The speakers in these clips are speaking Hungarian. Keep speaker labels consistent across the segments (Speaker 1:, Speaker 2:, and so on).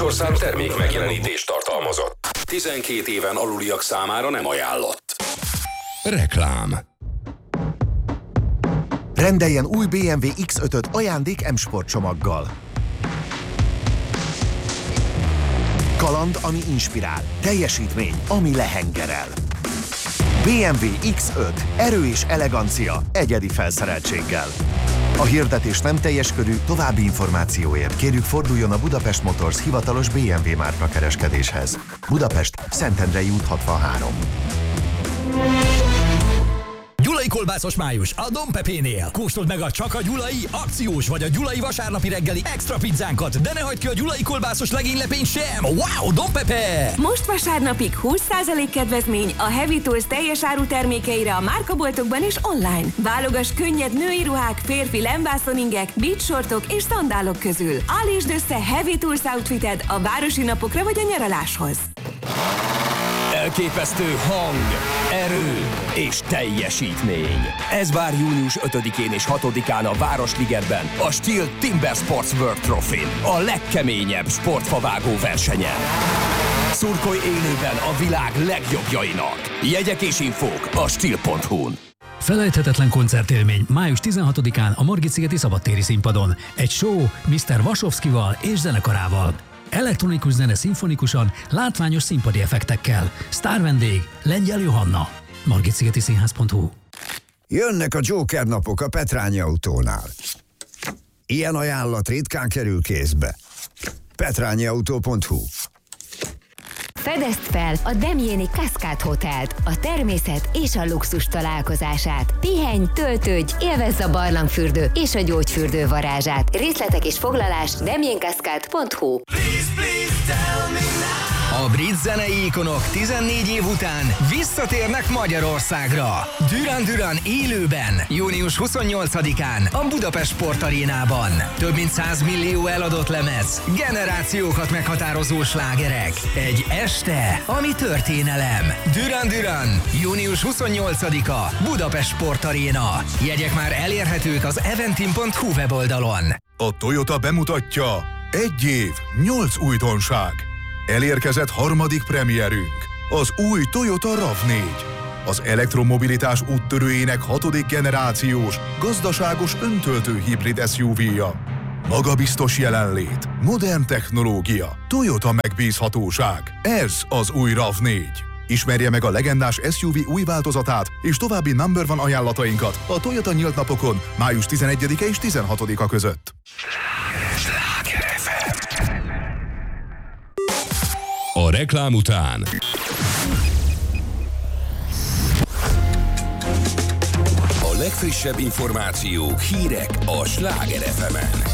Speaker 1: műsorszám termék megjelenítést tartalmazott. 12 éven aluliak számára nem ajánlott. Reklám.
Speaker 2: Rendeljen új BMW X5-öt ajándék M-Sport csomaggal. Kaland, ami inspirál. Teljesítmény, ami lehengerel. BMW X5. Erő és elegancia egyedi felszereltséggel. A hirdetés nem teljes körű, további információért kérjük forduljon a Budapest Motors hivatalos BMW márka kereskedéshez. Budapest, Szentendrei út 63.
Speaker 3: Gyulai kolbászos május a Don Pepénél. Kóstold meg a csak a gyulai akciós vagy a gyulai vasárnapi reggeli extra pizzánkat, de ne hagyd ki a gyulai kolbászos legénylepényt sem. Wow, Don Pepe!
Speaker 4: Most vasárnapig 20% kedvezmény a Heavy Tools teljes áru termékeire a márkaboltokban és online. Válogass könnyed női ruhák, férfi lembászoningek, beach shortok és szandálok közül. Állítsd össze Heavy Tools outfited a városi napokra vagy a nyaraláshoz.
Speaker 3: Elképesztő hang, erő és teljesítmény. Ez vár június 5-én és 6-án a Városligetben, a Steel Timber Sports World Trophy-n, a legkeményebb sportfavágó versenyen. Szurkolj élőben a világ legjobbjainak. Jegyek és infók a steel.hu-n.
Speaker 5: Felejthetetlen koncertélmény május 16-án a Margit-szigeti szabadtéri színpadon. Egy show Mr. Vasovszkival és zenekarával. Elektronikus zene szimfonikusan, látványos színpadi effektekkel. Sztárvendég Lengyel Johanna. margitszigetiszínház.hu.
Speaker 6: Jönnek a Joker napok a Petrányi Autónál. Ilyen ajánlat ritkán kerül kézbe. petrányiautó.hu.
Speaker 7: Fedezd fel a Demjéni Cascade Hotelt, a természet és a luxus találkozását. Pihenj, töltődj, élvezz a barlangfürdő és a gyógyfürdő varázsát. Részletek és foglalás demjéncascade.hu.
Speaker 3: A brit zenei ikonok 14 év után visszatérnek Magyarországra. Duran Duran élőben, június 28-án a Budapest Sportarénában. Több mint 100 millió eladott lemez, generációkat meghatározó slágerek. Egy este, ami történelem. Duran Duran, június 28-a, Budapest Sportaréna. Jegyek már elérhetők az eventim.hu weboldalon.
Speaker 8: A Toyota bemutatja 1 év, 8 újdonság. Elérkezett harmadik premierünk, az új Toyota RAV4. Az elektromobilitás úttörőjének 6. generációs, gazdaságos öntöltő hibrid SUV-ja. Magabiztos jelenlét, modern technológia, Toyota megbízhatóság. Ez az új RAV4. Ismerje meg a legendás SUV új változatát és további number one ajánlatainkat a Toyota nyílt napokon május 11-e és 16-a között.
Speaker 1: A reklám után a legfrissebb információk, hírek a Sláger FM-en.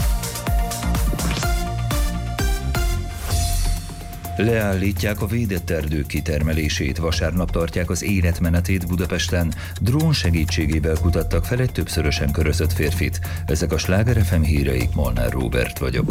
Speaker 9: Leállítják a védett erdők kitermelését, vasárnap tartják az életmenetét Budapesten, drón segítségével kutattak fel egy többszörösen körözött férfit. Ezek a Sláger FM híreik, Molnár Róbert vagyok.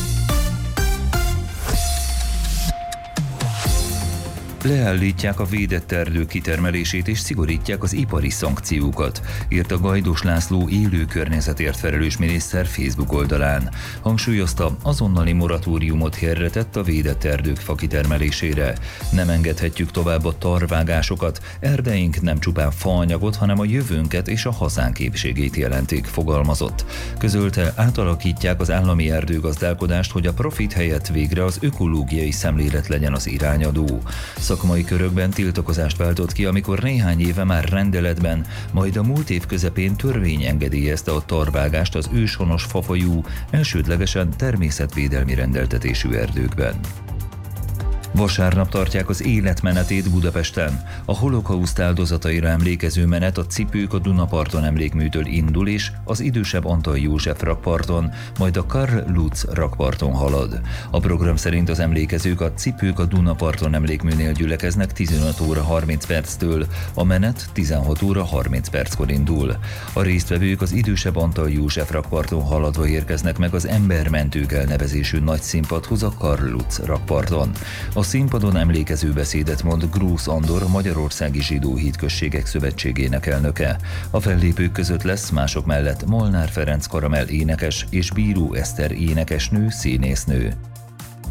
Speaker 9: Leállítják a védett erdők kitermelését és szigorítják az ipari szankciókat, írta Gajdos László élő környezetért felelős miniszter Facebook oldalán. Hangsúlyozta, azonnali moratóriumot hirdetett a védett erdők fakitermelésére. Nem engedhetjük tovább a tarvágásokat, erdeink nem csupán faanyagot, hanem a jövőnket és a hazánk épségét jelentik, fogalmazott. Közölte, átalakítják az állami erdőgazdálkodást, hogy a profit helyett végre az ökológiai szemlélet legyen az irányadó. Szakmai körökben tiltakozást váltott ki, amikor néhány éve már rendeletben, majd a múlt év közepén törvény engedélyezte a tarvágást az őshonos fafajú, elsődlegesen természetvédelmi rendeltetésű erdőkben. Vasárnap tartják az életmenetét Budapesten. A holokauszt áldozataira emlékező menet a Cipők a Dunaparton emlékműtől indul és az idősebb Antal József rakparton, majd a Karl Lutz rakparton halad. A program szerint az emlékezők a Cipők a Dunaparton emlékműnél gyülekeznek 15 óra 30 perctől, a menet 16 óra 30 perckor indul. A résztvevők az idősebb Antal József rakparton haladva érkeznek meg az Embermentők elnevezésű nagy színpadhoz a Karl Lutz rakparton. A színpadon emlékező beszédet mond Grósz Andor, Magyarországi Zsidó Hitközségek Szövetségének elnöke. A fellépők között lesz mások mellett Molnár Ferenc Karamell énekes és Bíró Eszter énekesnő, színésznő.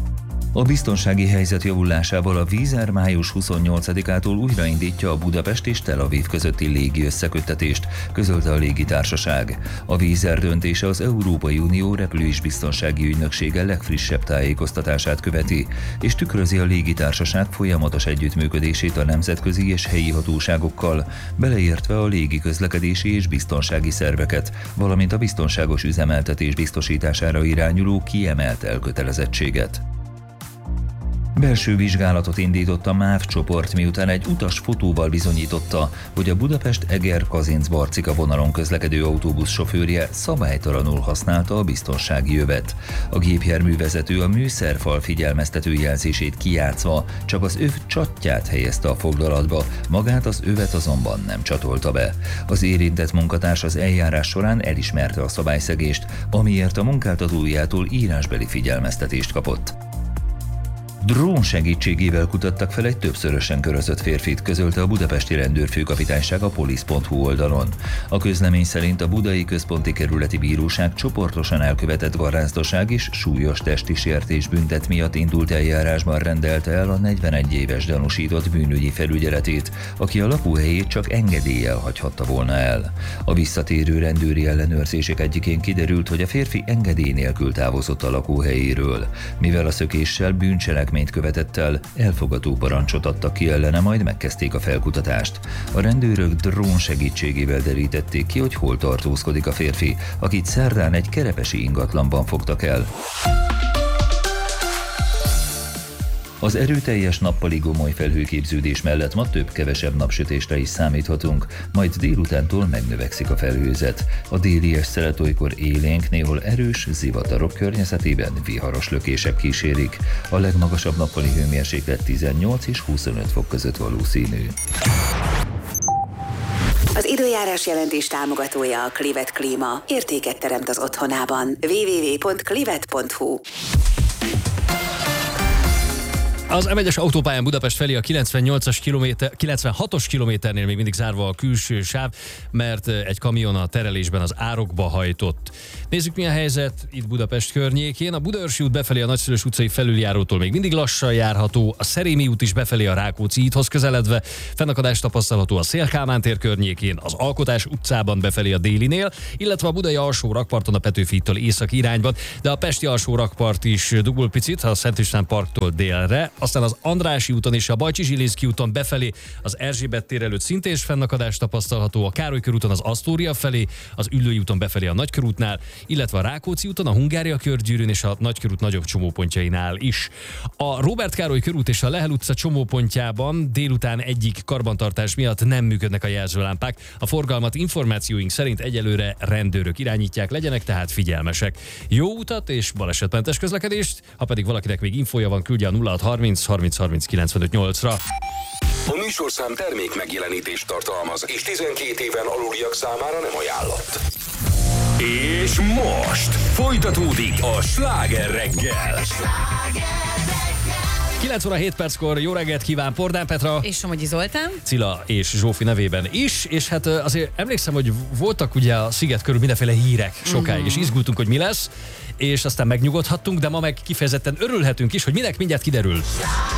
Speaker 9: A biztonsági helyzet javulásával a Wizz Air május 28-ától újraindítja a Budapest és Tel Aviv közötti légi összeköttetést, közölte a légitársaság. A Wizz Air döntése az Európai Unió repülésbiztonsági ügynöksége legfrissebb tájékoztatását követi, és tükrözi a légitársaság folyamatos együttműködését a nemzetközi és helyi hatóságokkal, beleértve a légiközlekedési és biztonsági szerveket, valamint a biztonságos üzemeltetés biztosítására irányuló kiemelt elkötelezettséget. Belső vizsgálatot indított a MÁV csoport, miután egy utas fotóval bizonyította, hogy a Budapest-Eger-Kazinc-Barcika vonalon közlekedő autóbusz sofőrje szabálytalanul használta a biztonsági övet. A gépjárművezető a műszerfal figyelmeztető jelzését kijátszva csak az öv csatját helyezte a foglalatba, magát az övet azonban nem csatolta be. Az érintett munkatárs az eljárás során elismerte a szabályszegést, amiért a munkáltatójától írásbeli figyelmeztetést kapott. Drón segítségével kutattak fel egy többszörösen körözött férfit, közölte a budapesti rendőrfőkapitányság a police.hu oldalon. A közlemény szerint a Budai Központi Kerületi Bíróság csoportosan elkövetett garázdaság és súlyos testi sértés büntet miatt indult eljárásban rendelte el a 41 éves gyanúsított bűnügyi felügyeletét, aki a lakóhelyét csak engedéllyel hagyhatta volna el. A visszatérő rendőri ellenőrzések egyikén kiderült, hogy a férfi engedély nélkül távozott a lakóhelyéről. Mivel a szökéssel bűncselekményt követett el, elfogató parancsot adtak ki ellene, majd megkezdték a felkutatást. A rendőrök drón segítségével derítették ki, hogy hol tartózkodik a férfi, akit szerdán egy kerepesi ingatlanban fogtak el. Az erőteljes nappali gomoly felhőképződés mellett ma több-kevesebb napsütésre is számíthatunk, majd délutántól megnövekszik a felhőzet. A déli eszelet olykor élénk, néhol erős zivatarok környezetében viharos lökések kísérik. A legmagasabb nappali hőmérséklet 18 és 25 fok között valószínű.
Speaker 10: Az időjárás jelentés támogatója a Clivet Klíma. Értéket teremt az otthonában. www.clivet.hu.
Speaker 11: Az M1-es autópályán Budapest felé a 96-os kilométernél még mindig zárva a külső sáv, mert egy kamion a terelésben az árokba hajtott. Nézzük, mi a helyzet itt Budapest környékén. A Budaörsi út befelé a Nagyszülős utcai felüljárótól még mindig lassan járható, a Szerémi út is befelé a Rákóczi hídhoz közeledve, fennakadás tapasztalható a Széll-Kálmán tér környékén, az Alkotás utcában befelé a Délinél, illetve a budai alsó rakparton a Petőfi hídtól északi irányban, de a pesti alsó rakpart is dugul picit, a Szent István parktól délre. Aztán az Andrássy úton és a Bajcsy-Zsilinszky úton befelé az Erzsébet tér előtt szintén fennakadás tapasztalható, a Károly körúton az Asztória felé, az Üllői úton befelé a Nagykörútnál, illetve a Rákóczi úton, a Hungária körgyűrűn és a Nagykörút nagyobb csomópontjainál is. A Róbert Károly körút és a Lehel utca csomópontjában délután egyik karbantartás miatt nem működnek a jelzőlámpák. A forgalmat információink szerint egyelőre rendőrök irányítják, legyenek tehát figyelmesek. Jó utat és balesetmentes közlekedést, ha pedig valakinek még infója van, küldje a 0630 30 30 95 8-ra.
Speaker 1: A műsorszám termék megjelenítést tartalmaz, és 12 éven aluliak számára nem ajánlott. És most folytatódik a Sláger reggel.
Speaker 11: 9 óra 7 perckor jó reggelt kíván Pordán Petra.
Speaker 12: És Somogyi Zoltán.
Speaker 11: Cilla és Zsófi nevében is, és hát azért emlékszem, hogy voltak ugye a sziget körül mindenféle hírek sokáig, és izgultunk, hogy mi lesz, és aztán megnyugodhattunk, de ma meg kifejezetten örülhetünk is, hogy minek mindjárt kiderül.